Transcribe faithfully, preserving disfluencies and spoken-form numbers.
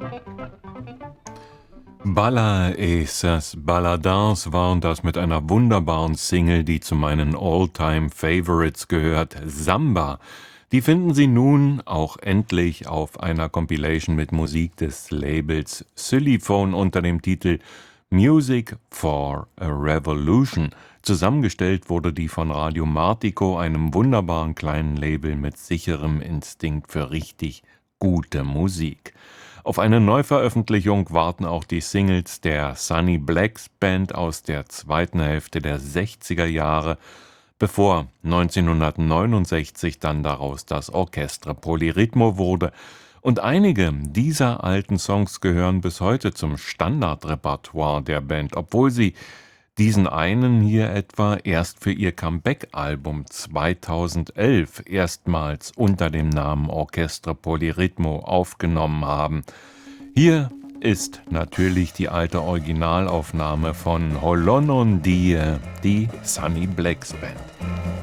Balla esas Balladins waren das mit einer wunderbaren Single, die zu meinen All-Time-Favorites gehört, Samba. Die finden Sie nun auch endlich auf einer Compilation mit Musik des Labels Xylophone unter dem Titel Music for a Revolution. Zusammengestellt wurde die von Radio Martico, einem wunderbaren kleinen Label mit sicherem Instinkt für richtig gute Musik. Auf eine Neuveröffentlichung warten auch die Singles der Sunny Blacks Band aus der zweiten Hälfte der sechziger Jahre, bevor neunzehnhundertneunundsechzig dann daraus das Orchestre Polirhythmo wurde. Und einige dieser alten Songs gehören bis heute zum Standardrepertoire der Band, obwohl sie diesen einen hier etwa erst für ihr Comeback-Album zweitausendelf erstmals unter dem Namen Orchestre Polirhythmo aufgenommen haben. Hier ist natürlich die alte Originalaufnahme von Holonon Die, die Sunny Blacks Band.